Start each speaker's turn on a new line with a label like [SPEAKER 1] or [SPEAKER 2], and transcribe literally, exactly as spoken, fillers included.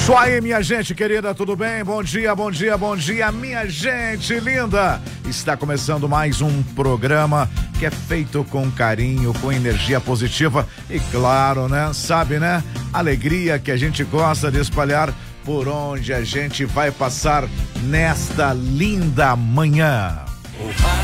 [SPEAKER 1] Isso aí, minha gente querida, tudo bem? Bom dia, bom dia, bom dia, minha gente linda. Está começando mais um programa que é feito com carinho, com energia positiva e claro, né? Sabe, né? Alegria que a gente gosta de espalhar por onde a gente vai passar nesta linda manhã.